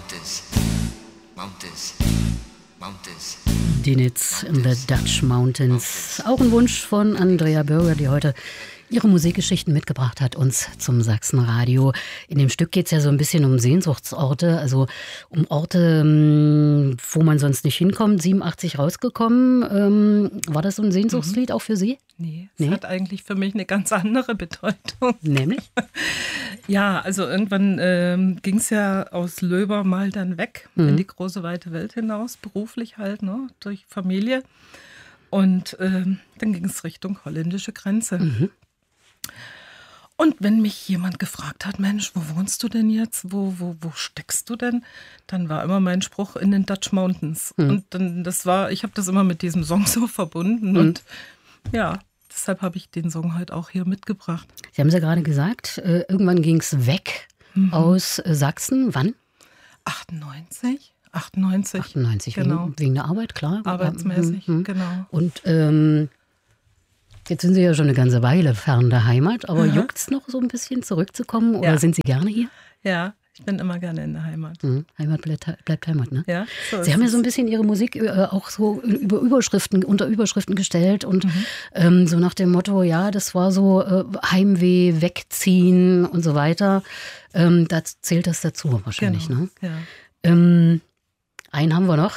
Dinitz in the Dutch Mountains. Auch ein Wunsch von Andrea Bürger, die heute ihre Musikgeschichten mitgebracht hat, uns zum Sachsenradio. In dem Stück geht es ja so ein bisschen um Sehnsuchtsorte, also um Orte, wo man sonst nicht hinkommt. 87 rausgekommen. War das so ein Sehnsuchtslied auch für Sie? Nee, es hat eigentlich für mich eine ganz andere Bedeutung. Nämlich? Ja, also irgendwann ging es ja aus Löber mal dann weg in die große weite Welt hinaus, beruflich halt, ne, durch Familie. Und dann ging es Richtung holländische Grenze. Und wenn mich jemand gefragt hat, Mensch, wo wohnst du denn jetzt? Wo steckst du denn? Dann war immer mein Spruch in den Dutch Mountains. Und dann ich habe das immer mit diesem Song so verbunden. Und ja, deshalb habe ich den Song heute auch hier mitgebracht. Sie haben es ja gerade gesagt, irgendwann ging es weg aus Sachsen. Wann? 98, genau. Wegen der Arbeit, klar. Arbeitsmäßig, genau. Und jetzt sind Sie ja schon eine ganze Weile fern der Heimat, aber juckt es noch so ein bisschen zurückzukommen oder sind Sie gerne hier? Ja, ich bin immer gerne in der Heimat. Heimat bleibt Heimat, ne? Ja, so Sie haben ja so ein bisschen Ihre Musik auch so unter Überschriften gestellt und so nach dem Motto, ja, das war so Heimweh, wegziehen und so weiter. Da zählt das dazu wahrscheinlich, genau, ne? Ja. Einen haben wir noch,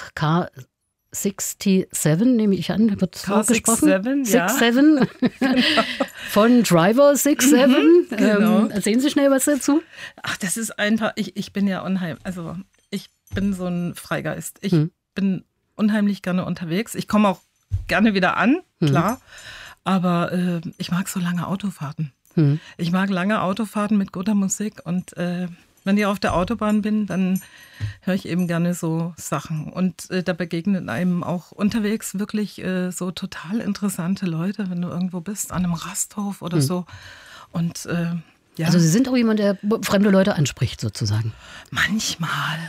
K67, nehme ich an, wird so gesprochen. K67, ja. Von Driver 67. Genau. Erzählen Sie schnell was dazu. Ach, das ist einfach, ich bin ja ich bin so ein Freigeist. Ich bin unheimlich gerne unterwegs. Ich komme auch gerne wieder an, klar. Aber ich mag so lange Autofahrten. Ich mag lange Autofahrten mit guter Musik und wenn ich auf der Autobahn bin, dann höre ich eben gerne so Sachen. Und da begegnen einem auch unterwegs wirklich so total interessante Leute, wenn du irgendwo bist, an einem Rasthof oder so. Und ja. Also Sie sind auch jemand, der fremde Leute anspricht, sozusagen. Manchmal.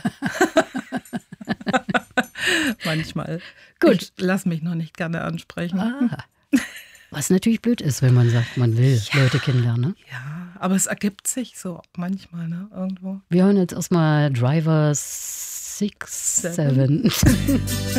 Manchmal. Gut. Ich lasse mich noch nicht gerne ansprechen. Was natürlich blöd ist, wenn man sagt, man will Leute kennenlernen. Ne? Ja, aber es ergibt sich so manchmal, ne, irgendwo. Wir hören jetzt erstmal Driver 67.